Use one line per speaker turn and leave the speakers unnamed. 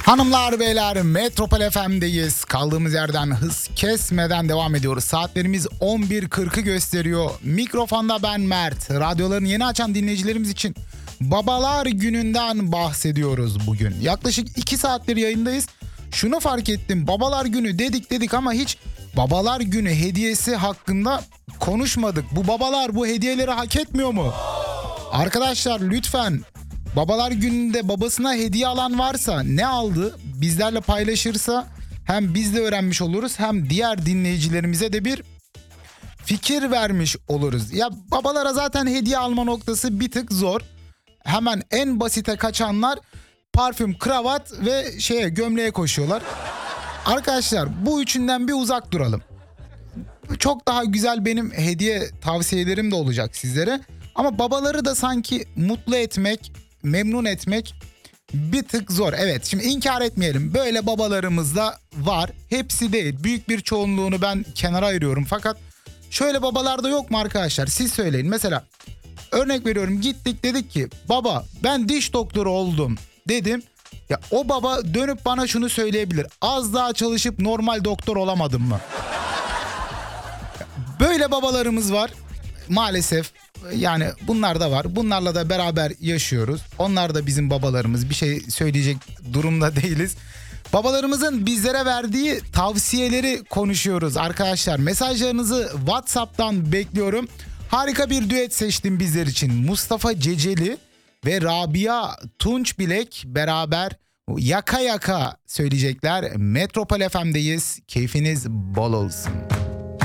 Hanımlar beyler, Metropol FM'deyiz. Kaldığımız yerden hız kesmeden devam ediyoruz. Saatlerimiz 11.40'ı gösteriyor. Mikrofonda ben Mert. Radyolarını yeni açan dinleyicilerimiz için Babalar Günü'nden bahsediyoruz bugün. Yaklaşık 2 saattir yayındayız. Şunu fark ettim. Babalar Günü dedik ama hiç Babalar Günü hediyesi hakkında konuşmadık. Bu babalar bu hediyeleri hak etmiyor mu? Arkadaşlar lütfen, Babalar Günü'nde babasına hediye alan varsa ne aldı bizlerle paylaşırsa hem biz de öğrenmiş oluruz hem diğer dinleyicilerimize de bir fikir vermiş oluruz. Ya babalara zaten hediye alma noktası bir tık zor. Hemen en basite kaçanlar parfüm, kravat ve gömleğe koşuyorlar. Arkadaşlar bu üçünden bir uzak duralım. Çok daha güzel benim hediye tavsiyelerim de olacak sizlere. Ama babaları da sanki mutlu etmek, memnun etmek bir tık zor. Evet, şimdi inkar etmeyelim. Böyle babalarımız da var. Hepsi değil. Büyük bir çoğunluğunu ben kenara ayırıyorum. Fakat şöyle babalar da yok mu arkadaşlar? Siz söyleyin. Mesela örnek veriyorum, gittik dedik ki baba ben diş doktoru oldum dedim. Ya o baba dönüp bana şunu söyleyebilir. Az daha çalışıp normal doktor olamadın mı? Böyle babalarımız var maalesef. Yani bunlar da var. Bunlarla da beraber yaşıyoruz. Onlar da bizim babalarımız. Bir şey söyleyecek durumda değiliz. Babalarımızın bizlere verdiği tavsiyeleri konuşuyoruz arkadaşlar. Mesajlarınızı WhatsApp'tan bekliyorum. Harika bir düet seçtim bizler için. Mustafa Ceceli ve Rabia Tunçbilek beraber Yaka Yaka söyleyecekler. Metropol FM'deyiz. Keyfiniz bol olsun.